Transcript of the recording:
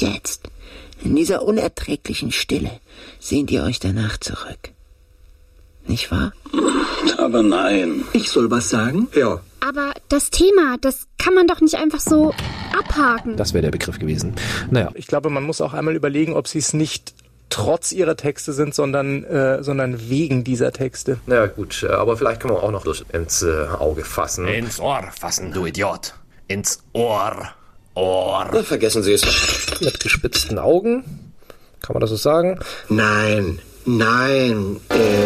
jetzt, in dieser unerträglichen Stille, sehnt ihr euch danach zurück. Nicht wahr? Aber nein. Ich soll was sagen? Ja. Aber das Thema, das kann man doch nicht einfach so abhaken. Das wäre der Begriff gewesen. Naja. Ich glaube, man muss auch einmal überlegen, ob sie es nicht trotz ihrer Texte sind, sondern wegen dieser Texte. Naja, gut, aber vielleicht können wir auch noch ins Auge fassen. Ins Ohr fassen, du Idiot. Ins Ohr. Na, vergessen Sie es. Mit gespitzten Augen. Kann man das so sagen? Nein,